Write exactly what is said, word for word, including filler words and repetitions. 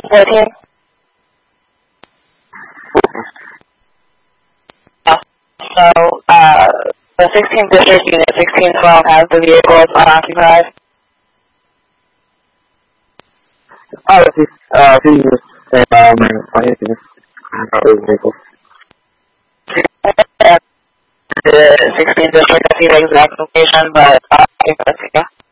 fourteen? So, uh, the sixteenth District Unit sixteen twelve has the vehicles unoccupied. Oh, this is, uh, this is, uh, my, my business, uh, vehicle. The sixteenth District, I see the exact location, but, uh, I think that's, yeah.